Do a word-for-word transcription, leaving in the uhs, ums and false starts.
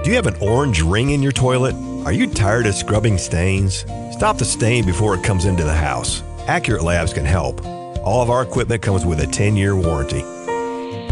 Do you have an orange ring in your toilet? Are you tired of scrubbing stains? Stop the stain before it comes into the house. Accurate Labs can help. All of our equipment comes with a ten-year warranty.